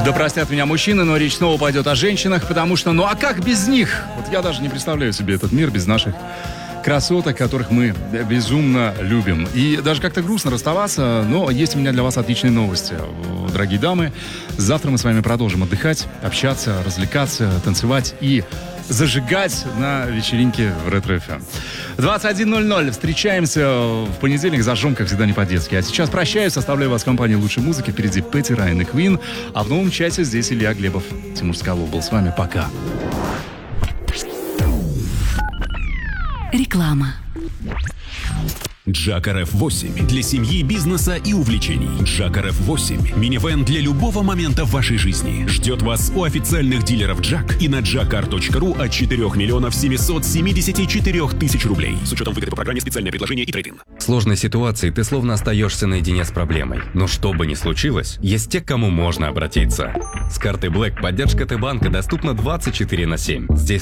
Да простят меня мужчины, но речь снова пойдет о женщинах, потому что, ну а как без них? Вот я даже не представляю себе этот мир без наших красоток, которых мы безумно любим. И даже как-то грустно расставаться, но есть у меня для вас отличные новости. Дорогие дамы, завтра мы с вами продолжим отдыхать, общаться, развлекаться, танцевать и зажигать на вечеринке в Ретро-ФМ. 21:00. Встречаемся в понедельник, зажжем, как всегда, не по-детски. А сейчас прощаюсь, оставляю вас в компании лучшей музыки. Впереди Пэтти Райан и Квин. А в новом часе здесь Илья Глебов. Тимур Скалов был с вами. Пока. Реклама. Jack RF8 для семьи, бизнеса и увлечений. Jack RF8 – минивэн для любого момента в вашей жизни. Ждет вас у официальных дилеров Jack и на jackar.ru от 4 774 тысяч рублей. С учетом выгоды по программе «Специальное предложение» и трейд-ин. В сложной ситуации ты словно остаешься наедине с проблемой. Но что бы ни случилось, есть те, к кому можно обратиться. С картой Black поддержка Т-банка доступна 24/7. Здесь